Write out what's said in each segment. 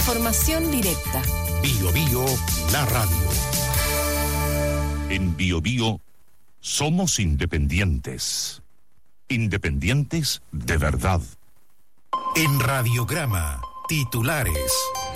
Información directa. BioBio, la radio. En BioBio somos independientes. Independientes de verdad. En Radiograma, titulares.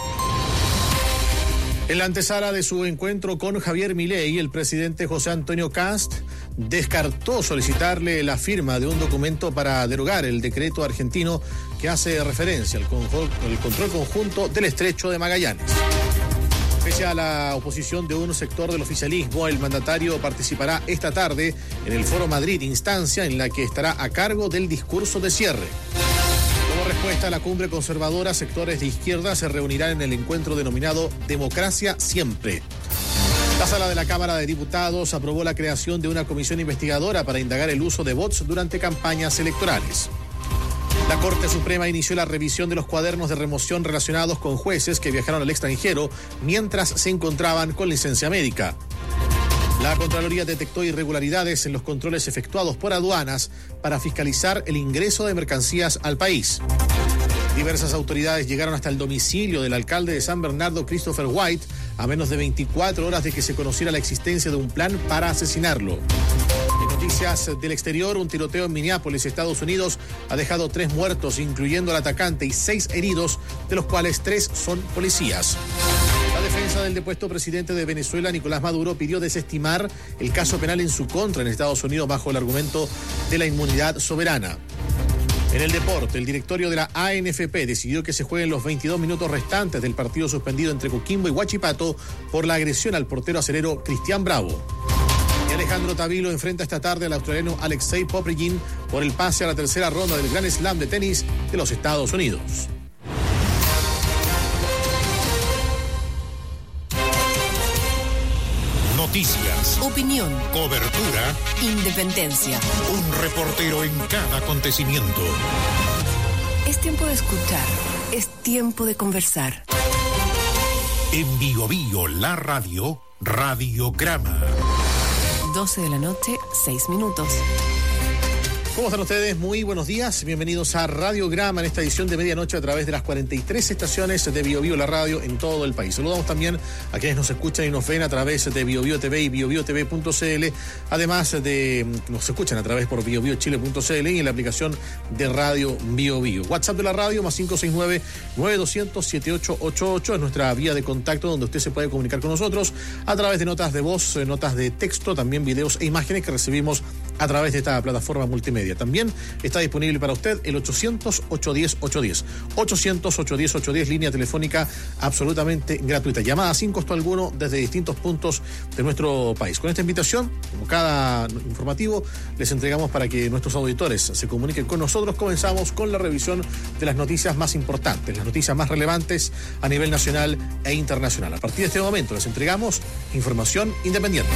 En la antesala de su encuentro con Javier Milei, el presidente José Antonio Kast descartó solicitarle la firma de un documento para derogar el decreto argentino que hace referencia al control conjunto del Estrecho de Magallanes. Pese a la oposición de un sector del oficialismo, el mandatario participará esta tarde en el Foro Madrid, instancia en la que estará a cargo del discurso de cierre. Como respuesta a la cumbre conservadora, sectores de izquierda se reunirán en el encuentro denominado Democracia Siempre. La Sala de la Cámara de Diputados aprobó la creación de una comisión investigadora para indagar el uso de bots durante campañas electorales. La Corte Suprema inició la revisión de los cuadernos de remoción relacionados con jueces que viajaron al extranjero mientras se encontraban con licencia médica. La Contraloría detectó irregularidades en los controles efectuados por aduanas para fiscalizar el ingreso de mercancías al país. Diversas autoridades llegaron hasta el domicilio del alcalde de San Bernardo, Christopher White, a menos de 24 horas de que se conociera la existencia de un plan para asesinarlo. En noticias del exterior, un tiroteo en Minneapolis, Estados Unidos, ha dejado 3 muertos, incluyendo al atacante, y 6 heridos, de los cuales 3 son policías. La defensa del depuesto presidente de Venezuela, Nicolás Maduro, pidió desestimar el caso penal en su contra en Estados Unidos bajo el argumento de la inmunidad soberana. En el deporte, el directorio de la ANFP decidió que se jueguen los 22 minutos restantes del partido suspendido entre Coquimbo y Huachipato por la agresión al portero acerero Cristian Bravo. Y Alejandro Tavilo enfrenta esta tarde al australiano Alexei Popyrin por el pase a la tercera ronda del Grand Slam de tenis de los Estados Unidos. Noticias, Opinión, cobertura, independencia. un reportero en cada acontecimiento. Es tiempo de escuchar, es tiempo de conversar. En BioBio, la radio, Radiograma. 12 de la noche, 6 minutos. ¿Cómo están ustedes? Muy buenos días. Bienvenidos a Radiograma en esta edición de medianoche a través de las 43 estaciones de BioBio, la radio en todo el país. Saludamos también a quienes nos escuchan y nos ven a través de BioBio TV y BioBioTV.cl, además de nos escuchan a través por BioBioChile.cl y en la aplicación de Radio BioBio. WhatsApp de la radio más 569-9200-7888 es nuestra vía de contacto donde usted se puede comunicar con nosotros a través de notas de voz, notas de texto, también videos e imágenes que recibimos a través de esta plataforma multimedia. También está disponible para usted el 800-810-810. 800-810-810, línea telefónica absolutamente gratuita. Llamada sin costo alguno desde distintos puntos de nuestro país. Con esta invitación, como cada informativo, les entregamos para que nuestros auditores se comuniquen con nosotros. Comenzamos con la revisión de las noticias más importantes, las noticias más relevantes a nivel nacional e internacional. A partir de este momento les entregamos información independiente.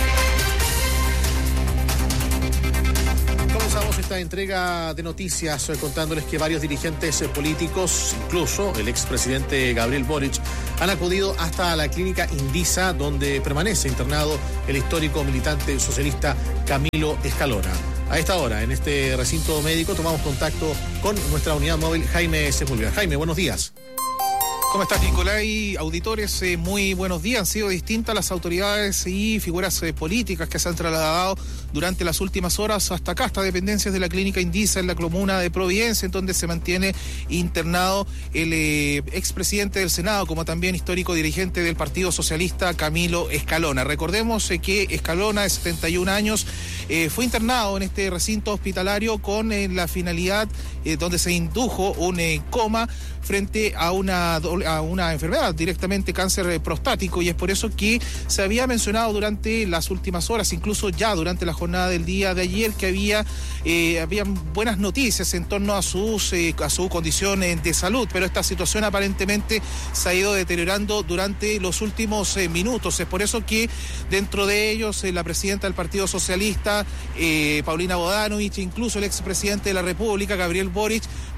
Esta entrega de noticias contándoles que varios dirigentes políticos, incluso el expresidente Gabriel Boric, han acudido hasta la clínica Indisa, donde permanece internado el histórico militante socialista Camilo Escalona. A esta hora, en este recinto médico, tomamos contacto con nuestra unidad móvil Jaime Sepúlveda. Jaime, buenos días. ¿Cómo estás, Nicolai? Auditores, muy buenos días. Han sido distintas las autoridades y figuras políticas que se han trasladado durante las últimas horas hasta acá, hasta dependencias de la clínica Indisa en la comuna de Providencia, en donde se mantiene internado el expresidente del Senado, como también histórico dirigente del Partido Socialista, Camilo Escalona. Recordemos que Escalona, de 71 años, fue internado en este recinto hospitalario con la finalidad donde se indujo un coma frente a una enfermedad, directamente cáncer prostático, y es por eso que se había mencionado durante las últimas horas, incluso ya durante la jornada del día de ayer, que habían buenas noticias en torno a su condición de salud, pero esta situación aparentemente se ha ido deteriorando durante los últimos minutos. Es por eso que dentro de ellos la presidenta del Partido Socialista, Paulina Bodanovich, incluso el expresidente de la República, Gabriel Boric,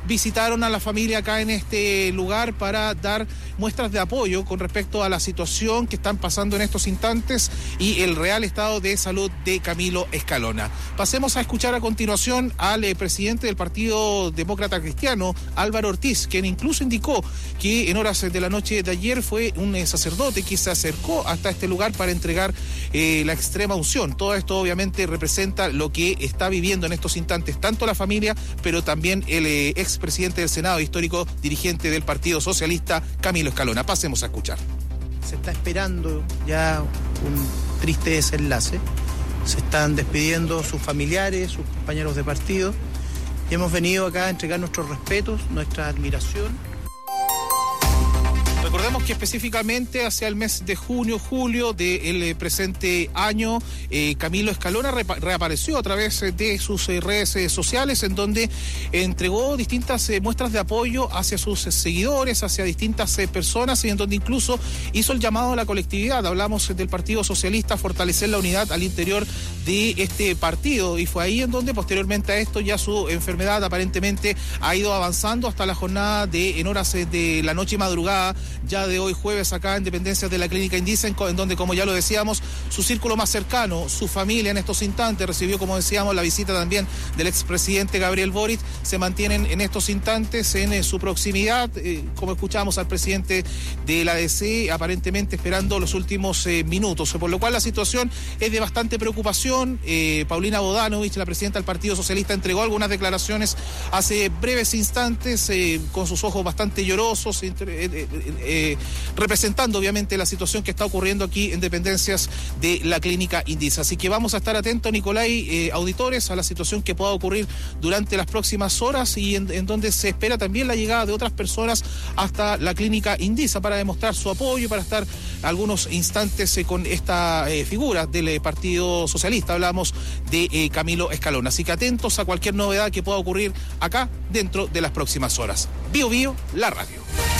visitaron a la familia acá en este lugar para dar muestras de apoyo con respecto a la situación que están pasando en estos instantes y el real estado de salud de Camilo Escalona. Pasemos a escuchar a continuación al presidente del Partido Demócrata Cristiano, Álvaro Ortiz, quien incluso indicó que en horas de la noche de ayer fue un sacerdote que se acercó hasta este lugar para entregar la extrema unción. Todo esto obviamente representa lo que está viviendo en estos instantes tanto la familia, pero también el expresidente del Senado, histórico dirigente del Partido Socialista, Camilo Escalona. Pasemos a escuchar. Se está esperando ya un triste desenlace. Se están despidiendo sus familiares, sus compañeros de partido. Y hemos venido acá a entregar nuestros respetos, nuestra admiración. Recordemos que específicamente hacia el mes de junio, julio del presente año, Camilo Escalona reapareció a través de sus redes sociales, en donde entregó distintas muestras de apoyo hacia sus seguidores, hacia distintas personas, y en donde incluso hizo el llamado a la colectividad. Hablamos del Partido Socialista, fortalecer la unidad al interior de este partido, y fue ahí en donde posteriormente a esto ya su enfermedad aparentemente ha ido avanzando hasta la jornada en horas de la noche y madrugada, ya de hoy jueves acá en dependencias de la Clínica Indisa, en donde, como ya lo decíamos, su círculo más cercano, su familia en estos instantes, recibió, como decíamos, la visita también del expresidente Gabriel Boric. Se mantienen en estos instantes en su proximidad, como escuchamos al presidente de la ADC, aparentemente esperando los últimos minutos, por lo cual la situación es de bastante preocupación. Paulina Bodanovich, la presidenta del Partido Socialista, entregó algunas declaraciones hace breves instantes, con sus ojos bastante llorosos, representando obviamente la situación que está ocurriendo aquí en dependencias de la Clínica Indisa. Así que vamos a estar atentos, Nicolai, auditores, a la situación que pueda ocurrir durante las próximas horas, y en donde se espera también la llegada de otras personas hasta la Clínica Indisa para demostrar su apoyo y para estar algunos instantes con esta figura del Partido Socialista. Hablamos de Camilo Escalona. Así que atentos a cualquier novedad que pueda ocurrir acá dentro de las próximas horas. Bio Bio, la radio.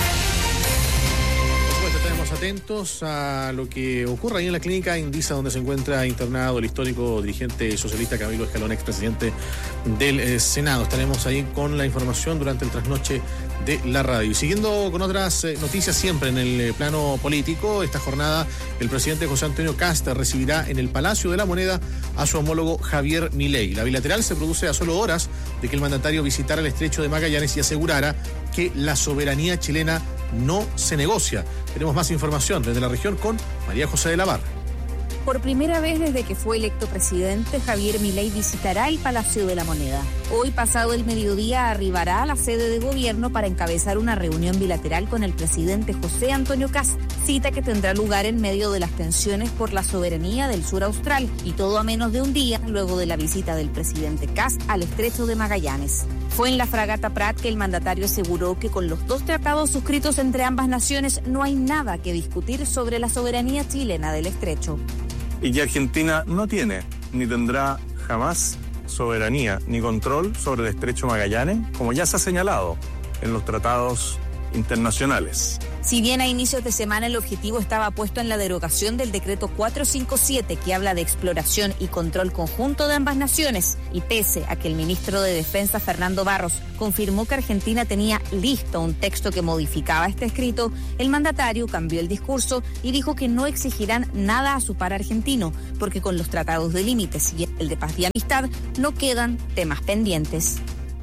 Estaremos atentos a lo que ocurra ahí en la Clínica Indisa, donde se encuentra internado el histórico dirigente socialista Camilo Escalona, expresidente del Senado. Estaremos ahí con la información durante el trasnoche de la radio. Y siguiendo con otras noticias siempre en el plano político, esta jornada el presidente José Antonio Kast recibirá en el Palacio de la Moneda a su homólogo Javier Milei. La bilateral se produce a solo horas de que el mandatario visitara el estrecho de Magallanes y asegurara que la soberanía chilena no se negocia. Tenemos más información desde la región con María José de la Barra. Por primera vez desde que fue electo presidente, Javier Milei visitará el Palacio de la Moneda. Hoy, pasado el mediodía, arribará a la sede de gobierno para encabezar una reunión bilateral con el presidente José Antonio Kast, cita que tendrá lugar en medio de las tensiones por la soberanía del sur austral, y todo a menos de un día luego de la visita del presidente Kast al estrecho de Magallanes. Fue en la fragata Prat que el mandatario aseguró que con los dos tratados suscritos entre ambas naciones no hay nada que discutir sobre la soberanía chilena del estrecho. Y que Argentina no tiene, ni tendrá jamás soberanía ni control sobre el estrecho Magallanes, como ya se ha señalado en los tratados internacionales. Si bien a inicios de semana el objetivo estaba puesto en la derogación del decreto 457, que habla de exploración y control conjunto de ambas naciones, y pese a que el ministro de Defensa, Fernando Barros, confirmó que Argentina tenía listo un texto que modificaba este escrito, el mandatario cambió el discurso y dijo que no exigirán nada a su par argentino, porque con los tratados de límites y el de paz y amistad no quedan temas pendientes.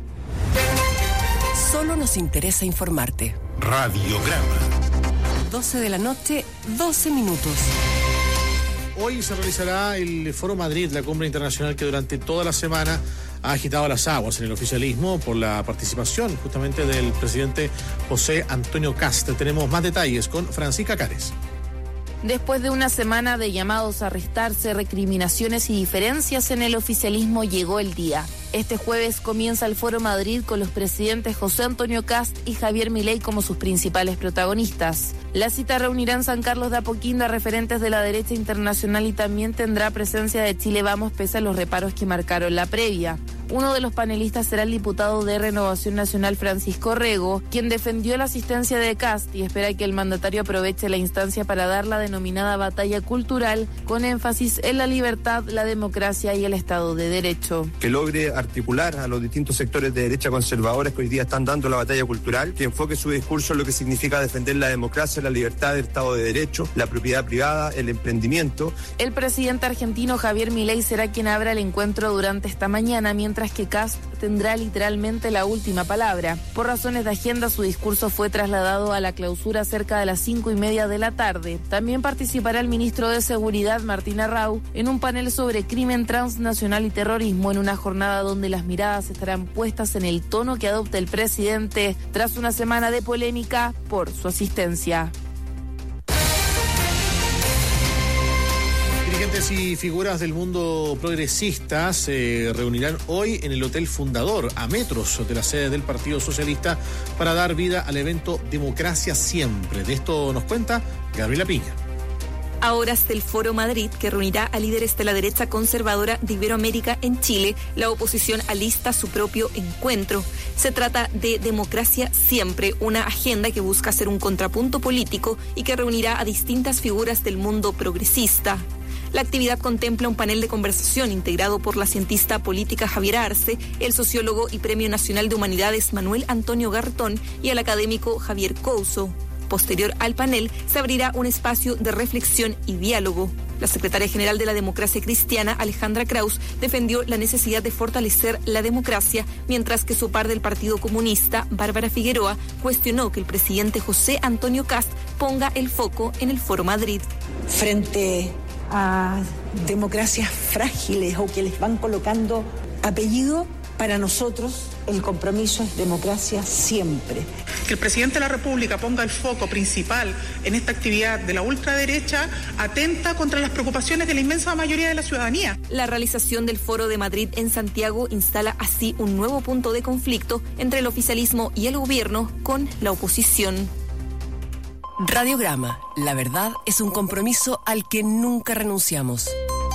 Solo nos interesa informarte. Radiograma. 12 de la noche, 12 minutos. Hoy se realizará el Foro Madrid, la cumbre internacional que durante toda la semana ha agitado las aguas en el oficialismo por la participación justamente del presidente José Antonio Kast. Tenemos más detalles con Francisca Cares. Después de una semana de llamados a arrestarse, recriminaciones y diferencias en el oficialismo, llegó el día. Este jueves comienza el Foro Madrid con los presidentes José Antonio Kast y Javier Milei como sus principales protagonistas. La cita reunirá en San Carlos de Apoquindo a referentes de la derecha internacional y también tendrá presencia de Chile Vamos, pese a los reparos que marcaron la previa. Uno de los panelistas será el diputado de Renovación Nacional Francisco Rego, quien defendió la asistencia de Kast y espera que el mandatario aproveche la instancia para dar la denominada batalla cultural, con énfasis en la libertad, la democracia y el Estado de Derecho. Que logre articular a los distintos sectores de derecha conservadores que hoy día están dando la batalla cultural, que enfoque su discurso en lo que significa defender la democracia, la libertad, el Estado de Derecho, la propiedad privada, el emprendimiento. El presidente argentino Javier Milei será quien abra el encuentro durante esta mañana, mientras que Kast tendrá literalmente la última palabra. Por razones de agenda, su discurso fue trasladado a la clausura cerca de las 5:30 de la tarde. También participará el ministro de Seguridad, Martín Arrau, en un panel sobre crimen transnacional y terrorismo, en una jornada donde las miradas estarán puestas en el tono que adopta el presidente tras una semana de polémica por su asistencia. Dirigentes y figuras del mundo progresista se reunirán hoy en el Hotel Fundador, a metros de la sede del Partido Socialista, para dar vida al evento Democracia Siempre. De esto nos cuenta Gabriela Piña. A horas del Foro Madrid, que reunirá a líderes de la derecha conservadora de Iberoamérica en Chile, la oposición alista su propio encuentro. Se trata de Democracia Siempre, una agenda que busca ser un contrapunto político y que reunirá a distintas figuras del mundo progresista. La actividad contempla un panel de conversación integrado por la cientista política Javier Arce, el sociólogo y Premio Nacional de Humanidades Manuel Antonio Gartón y el académico Javier Couso. Posterior al panel, se abrirá un espacio de reflexión y diálogo. La secretaria general de la Democracia Cristiana, Alejandra Kraus, defendió la necesidad de fortalecer la democracia, mientras que su par del Partido Comunista, Bárbara Figueroa, cuestionó que el presidente José Antonio Kast ponga el foco en el Foro Madrid. Frente a democracias frágiles o que les van colocando apellido, para nosotros el compromiso es democracia siempre. Que el presidente de la República ponga el foco principal en esta actividad de la ultraderecha atenta contra las preocupaciones de la inmensa mayoría de la ciudadanía. La realización del Foro de Madrid en Santiago instala así un nuevo punto de conflicto entre el oficialismo y el gobierno con la oposición. Radiograma, la verdad es un compromiso al que nunca renunciamos.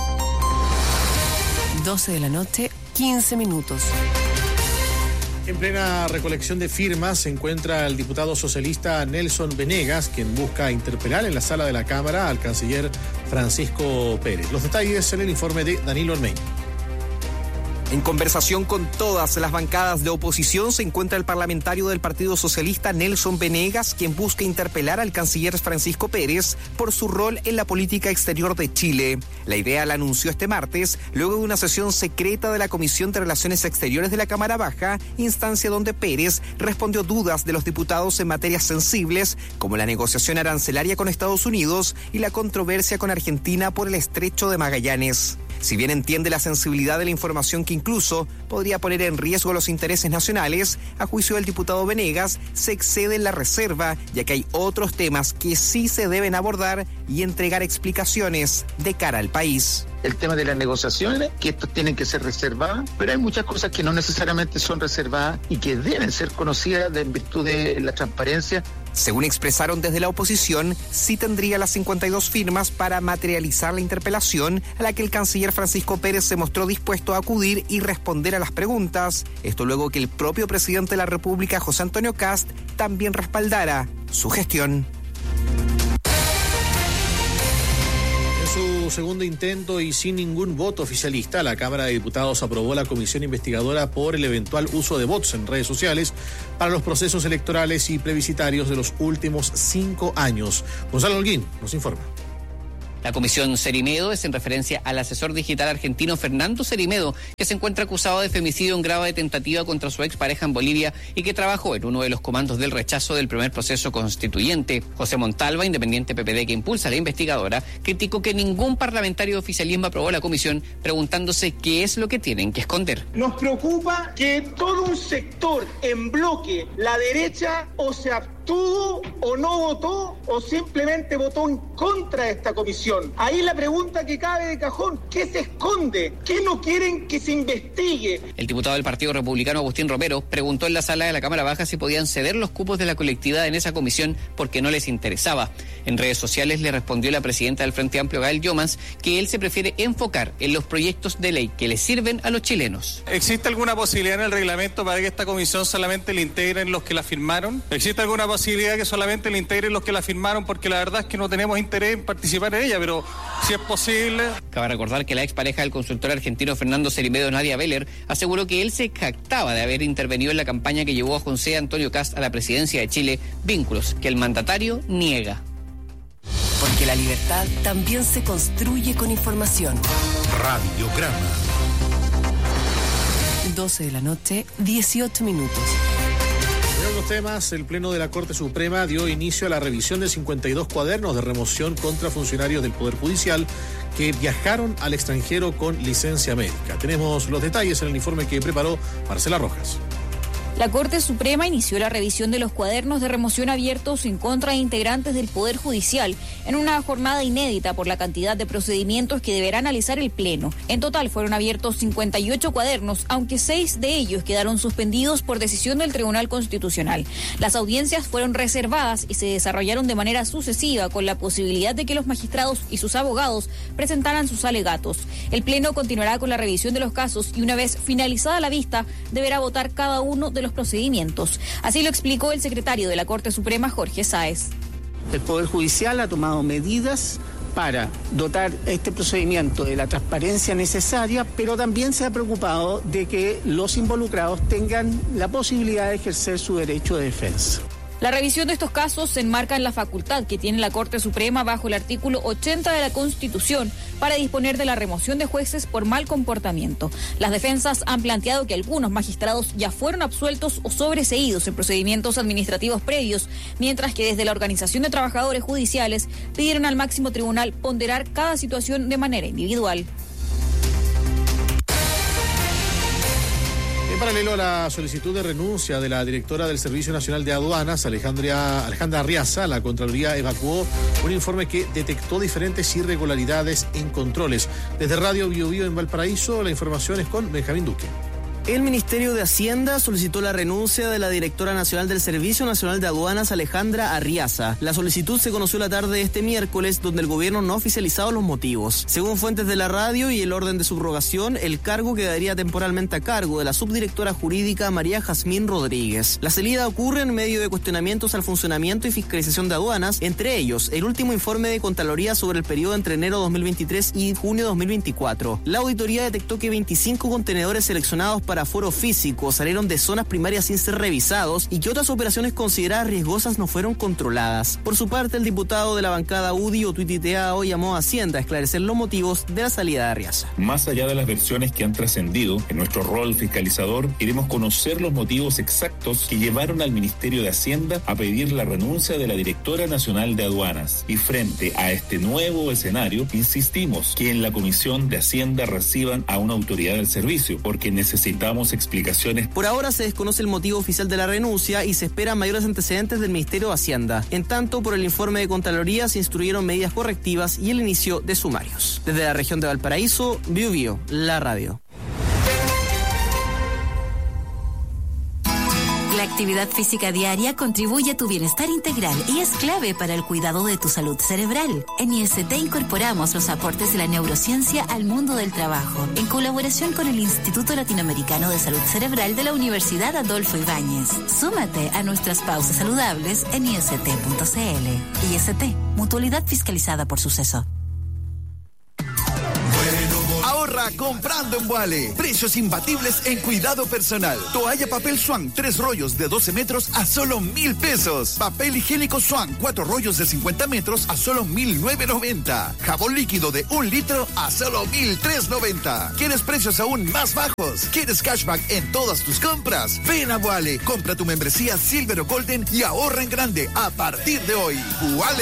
12 de la noche, 15 minutos. En plena recolección de firmas se encuentra el diputado socialista Nelson Venegas, quien busca interpelar en la sala de la Cámara al canciller Francisco Pérez. Los detalles en el informe de Danilo Ormeño. En conversación con todas las bancadas de oposición se encuentra el parlamentario del Partido Socialista Nelson Venegas, quien busca interpelar al canciller Francisco Pérez por su rol en la política exterior de Chile. La idea la anunció este martes, luego de una sesión secreta de la Comisión de Relaciones Exteriores de la Cámara Baja, instancia donde Pérez respondió dudas de los diputados en materias sensibles, como la negociación arancelaria con Estados Unidos y la controversia con Argentina por el Estrecho de Magallanes. Si bien entiende la sensibilidad de la información que incluso podría poner en riesgo los intereses nacionales, a juicio del diputado Venegas, se excede en la reserva, ya que hay otros temas que sí se deben abordar y entregar explicaciones de cara al país. El tema de las negociaciones, que estos tienen que ser reservadas, pero hay muchas cosas que no necesariamente son reservadas y que deben ser conocidas en virtud de la transparencia. Según expresaron desde la oposición, sí tendría las 52 firmas para materializar la interpelación, a la que el canciller Francisco Pérez se mostró dispuesto a acudir y responder a las preguntas. Esto luego que el propio presidente de la República, José Antonio Kast, también respaldara su gestión. Su segundo intento y sin ningún voto oficialista, la Cámara de Diputados aprobó la comisión investigadora por el eventual uso de bots en redes sociales para los procesos electorales y plebiscitarios de los últimos 5 años. Gonzalo Holguín nos informa. La comisión Cerimedo es en referencia al asesor digital argentino Fernando Cerimedo, que se encuentra acusado de femicidio en grado de tentativa contra su expareja en Bolivia y que trabajó en uno de los comandos del rechazo del primer proceso constituyente. José Montalva, independiente PPD que impulsa a la investigadora, criticó que ningún parlamentario de oficialismo aprobó la comisión, preguntándose qué es lo que tienen que esconder. Nos preocupa que todo un sector en bloque, la derecha, o se ¿Mantuvo o no votó o simplemente votó en contra de esta comisión? Ahí la pregunta que cabe de cajón, ¿qué se esconde? ¿Qué no quieren que se investigue? El diputado del Partido Republicano, Agustín Romero, preguntó en la sala de la Cámara Baja si podían ceder los cupos de la colectividad en esa comisión porque no les interesaba. En redes sociales le respondió la presidenta del Frente Amplio, Gael Llomans, que él se prefiere enfocar en los proyectos de ley que les sirven a los chilenos. ¿Existe alguna posibilidad en el reglamento para que esta comisión solamente le integren los que la firmaron? ¿Existe alguna posibilidad que solamente le integren los que la firmaron? Porque la verdad es que no tenemos interés en participar en ella, pero si es posible. Cabe recordar que la expareja del consultor argentino Fernando Cerimedo, Nadia Beller, aseguró que él se jactaba de haber intervenido en la campaña que llevó a José Antonio Kast a la presidencia de Chile, vínculos que el mandatario niega. Porque la libertad también se construye con información. Radiograma. 12 de la noche, 18 minutos. En otros temas, el Pleno de la Corte Suprema dio inicio a la revisión de 52 cuadernos de remoción contra funcionarios del Poder Judicial que viajaron al extranjero con licencia médica. Tenemos los detalles en el informe que preparó Marcela Rojas. La Corte Suprema inició la revisión de los cuadernos de remoción abiertos en contra de integrantes del Poder Judicial en una jornada inédita por la cantidad de procedimientos que deberá analizar el Pleno. En total fueron abiertos 58 cuadernos, aunque 6 de ellos quedaron suspendidos por decisión del Tribunal Constitucional. Las audiencias fueron reservadas y se desarrollaron de manera sucesiva con la posibilidad de que los magistrados y sus abogados presentaran sus alegatos. El Pleno continuará con la revisión de los casos y una vez finalizada la vista deberá votar cada uno de los procedimientos. Así lo explicó el secretario de la Corte Suprema, Jorge Sáez. El Poder Judicial ha tomado medidas para dotar este procedimiento de la transparencia necesaria, pero también se ha preocupado de que los involucrados tengan la posibilidad de ejercer su derecho de defensa. La revisión de estos casos se enmarca en la facultad que tiene la Corte Suprema bajo el artículo 80 de la Constitución para disponer de la remoción de jueces por mal comportamiento. Las defensas han planteado que algunos magistrados ya fueron absueltos o sobreseídos en procedimientos administrativos previos, mientras que desde la Organización de Trabajadores Judiciales pidieron al máximo tribunal ponderar cada situación de manera individual. En paralelo a la solicitud de renuncia de la directora del Servicio Nacional de Aduanas, Alejandra Arriaza, la Contraloría evacuó un informe que detectó diferentes irregularidades en controles. Desde Radio Bio Bio en Valparaíso, la información es con Benjamín Duque. El Ministerio de Hacienda solicitó la renuncia de la directora nacional del Servicio Nacional de Aduanas, Alejandra Arriaza. La solicitud se conoció la tarde de este miércoles, donde el gobierno no ha oficializado los motivos. Según fuentes de la radio y el orden de subrogación, el cargo quedaría temporalmente a cargo de la subdirectora jurídica María Jazmín Rodríguez. La salida ocurre en medio de cuestionamientos al funcionamiento y fiscalización de aduanas, entre ellos el último informe de Contraloría sobre el periodo entre enero 2023 y junio 2024. La auditoría detectó que 25 contenedores seleccionados para aforo físico salieron de zonas primarias sin ser revisados y que otras operaciones consideradas riesgosas no fueron controladas. Por su parte, el diputado de la bancada UDI, Otuiti Teao, llamó a Hacienda a esclarecer los motivos de la salida de Arriaza. Más allá de las versiones que han trascendido, en nuestro rol fiscalizador queremos conocer los motivos exactos que llevaron al Ministerio de Hacienda a pedir la renuncia de la directora nacional de aduanas. Y frente a este nuevo escenario, insistimos que en la Comisión de Hacienda reciban a una autoridad del servicio, porque necesitamos explicaciones. Por ahora se desconoce el motivo oficial de la renuncia y se esperan mayores antecedentes del Ministerio de Hacienda. En tanto, por el informe de Contraloría se instruyeron medidas correctivas y el inicio de sumarios. Desde la región de Valparaíso, Bio Bio, la radio. La actividad física diaria contribuye a tu bienestar integral y es clave para el cuidado de tu salud cerebral. En IST incorporamos los aportes de la neurociencia al mundo del trabajo, en colaboración con el Instituto Latinoamericano de Salud Cerebral de la Universidad Adolfo Ibáñez. Súmate a nuestras pausas saludables en ist.cl. IST, mutualidad fiscalizada por Suceso. Ahorra comprando en Vuale. Precios imbatibles en cuidado personal. Toalla papel Swan, 3 rollos de 12 metros a solo 1,000 pesos. Papel higiénico Swan, 4 rollos de 50 metros a solo 1,990. Jabón líquido de 1 litro a solo 1,390. ¿Quieres precios aún más bajos? ¿Quieres cashback en todas tus compras? Ven a Vuale, compra tu membresía Silver o Golden y ahorra en grande a partir de hoy. Vuale.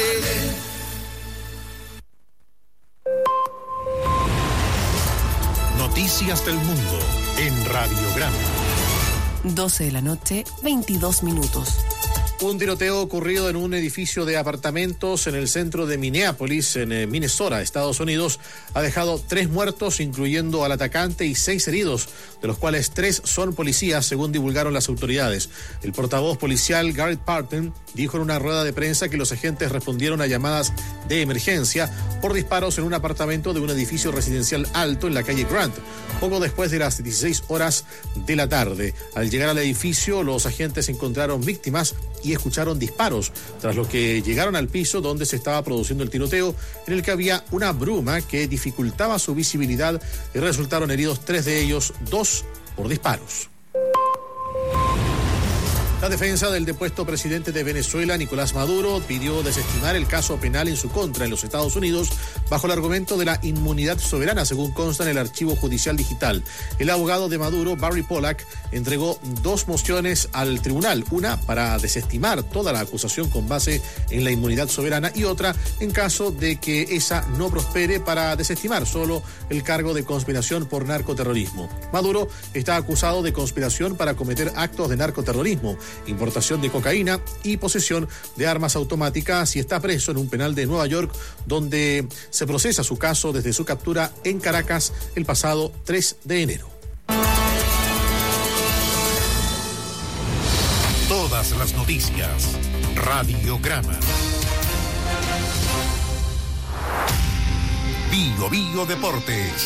Noticias del mundo en Radiograma. 12 de la noche, 22 minutos. Un tiroteo ocurrido en un edificio de apartamentos en el centro de Minneapolis, en Minnesota, Estados Unidos, ha dejado 3 muertos, incluyendo al atacante, y 6 heridos, de los cuales 3 son policías, según divulgaron las autoridades. El portavoz policial Garrett Parton dijo en una rueda de prensa que los agentes respondieron a llamadas de emergencia por disparos en un apartamento de un edificio residencial alto en la calle Grant, poco después de las 16 horas de la tarde. Al llegar al edificio, los agentes encontraron víctimas y escucharon disparos, tras lo que llegaron al piso donde se estaba produciendo el tiroteo, en el que había una bruma que dificultaba su visibilidad, y resultaron heridos 3 de ellos, 2 por disparos. La defensa del depuesto presidente de Venezuela, Nicolás Maduro, pidió desestimar el caso penal en su contra en los Estados Unidos bajo el argumento de la inmunidad soberana, según consta en el archivo judicial digital. El abogado de Maduro, Barry Pollack, entregó 2 mociones al tribunal, una para desestimar toda la acusación con base en la inmunidad soberana y otra, en caso de que esa no prospere, para desestimar solo el cargo de conspiración por narcoterrorismo. Maduro está acusado de conspiración para cometer actos de narcoterrorismo, importación de cocaína y posesión de armas automáticas, y está preso en un penal de Nueva York, donde se procesa su caso desde su captura en Caracas el pasado 3 de enero. Todas las noticias. Radiograma. Bio Deportes.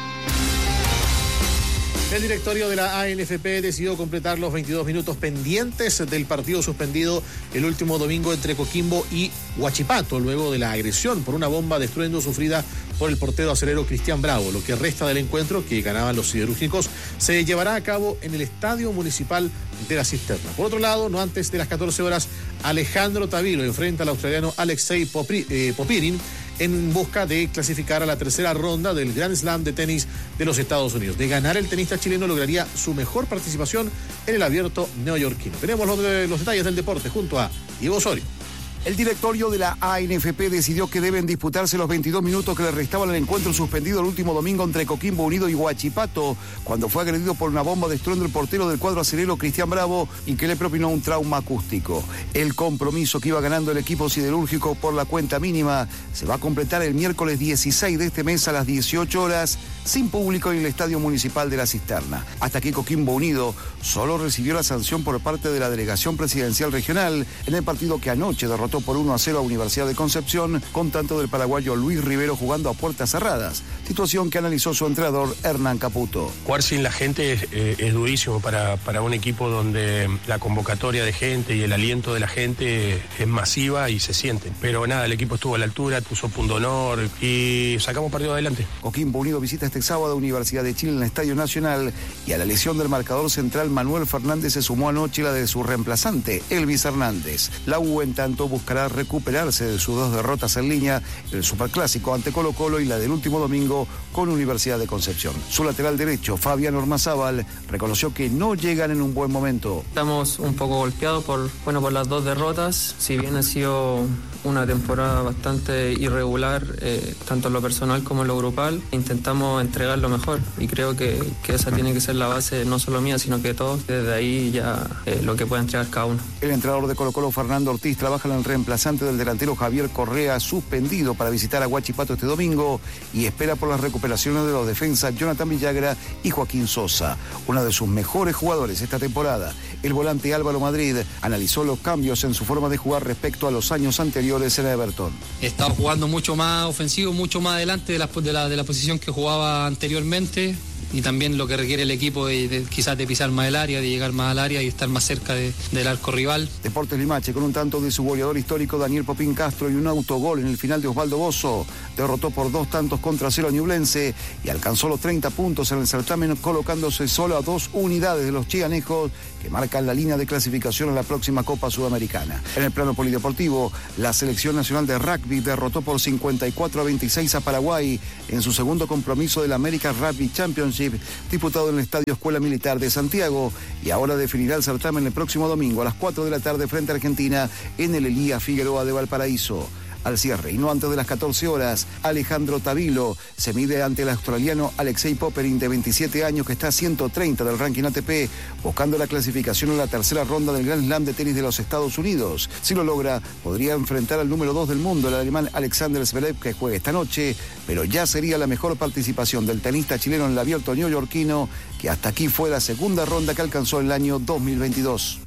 El directorio de la ANFP decidió completar los 22 minutos pendientes del partido suspendido el último domingo entre Coquimbo y Huachipato, luego de la agresión por una bomba de estruendo sufrida por el portero acelero Cristian Bravo. Lo que resta del encuentro, que ganaban los siderúrgicos, se llevará a cabo en el Estadio Municipal de La Cisterna. Por otro lado, no antes de las 14 horas, Alejandro Tavilo enfrenta al australiano Alexei Popirin en busca de clasificar a la tercera ronda del Grand Slam de tenis de los Estados Unidos. De ganar, el tenista chileno lograría su mejor participación en el abierto neoyorquino. Tenemos los detalles del deporte junto a Diego Osorio. El directorio de la ANFP decidió que deben disputarse los 22 minutos que le restaban al encuentro suspendido el último domingo entre Coquimbo Unido y Huachipato, cuando fue agredido por una bomba de estruendo el portero del cuadro acelero Cristian Bravo y que le propinó un trauma acústico. El compromiso que iba ganando el equipo siderúrgico por la cuenta mínima se va a completar el miércoles 16 de este mes a las 18 horas, sin público en el Estadio Municipal de La Cisterna. Hasta aquí Coquimbo Unido solo recibió la sanción por parte de la Delegación Presidencial Regional en el partido que anoche derrotó por 1-0 a Universidad de Concepción, con tanto del paraguayo Luis Rivero jugando a puertas cerradas, situación que analizó su entrenador Hernán Caputo. Jugar sin la gente es durísimo para un equipo donde la convocatoria de gente y el aliento de la gente es masiva y se siente. Pero nada, el equipo estuvo a la altura, puso punto honor y sacamos partido adelante. Coquimbo Unido visita este sábado a Universidad de Chile en el Estadio Nacional, y a la lesión del marcador central Manuel Fernández se sumó anoche la de su reemplazante, Elvis Hernández. La U, en tanto, buscará recuperarse de sus 2 derrotas en línea, el Superclásico ante Colo-Colo y la del último domingo con Universidad de Concepción. Su lateral derecho, Fabián Ormazábal, reconoció que no llegan en un buen momento. Estamos un poco golpeados por las 2 derrotas, si bien ha sido una temporada bastante irregular, tanto en lo personal como en lo grupal. Intentamos entregar lo mejor y creo que esa tiene que ser la base, no solo mía, sino que de todos. Desde ahí ya lo que pueda entregar cada uno. El entrenador de Colo-Colo, Fernando Ortiz, trabaja en el reemplazante del delantero Javier Correa, suspendido para visitar a Huachipato este domingo, y espera por las recuperaciones de los defensas Jonathan Villagra y Joaquín Sosa. Uno de sus mejores jugadores esta temporada, el volante Álvaro Madrid, analizó los cambios en su forma de jugar respecto a los años anteriores en Everton. Estaba jugando mucho más ofensivo, mucho más adelante de la posición que jugaba anteriormente, y también lo que requiere el equipo quizás de pisar más el área, de llegar más al área y estar más cerca del arco rival. Deportes Limache, con un tanto de su goleador histórico Daniel Popín Castro y un autogol en el final de Osvaldo Bozo, derrotó por 2-0 a Ñublense y alcanzó los 30 puntos en el certamen, colocándose solo a 2 unidades de los chianejos, que marcan la línea de clasificación a la próxima Copa Sudamericana. En el plano polideportivo, la selección nacional de rugby derrotó por 54-26 a Paraguay en su segundo compromiso del American Rugby Championship, disputado en el Estadio Escuela Militar de Santiago, y ahora definirá el certamen el próximo domingo a las 4 de la tarde frente a Argentina en el Elías Figueroa de Valparaíso. al cierre. Y no antes de las 14 horas, Alejandro Tavilo se mide ante el australiano Alexei Popyrin, de 27 años, que está a 130 del ranking ATP, buscando la clasificación en la tercera ronda del Grand Slam de tenis de los Estados Unidos. Si lo logra, podría enfrentar al número 2 del mundo, el alemán Alexander Zverev, que juega esta noche, pero ya sería la mejor participación del tenista chileno en el abierto neoyorquino, que hasta aquí fue la segunda ronda que alcanzó en el año 2022.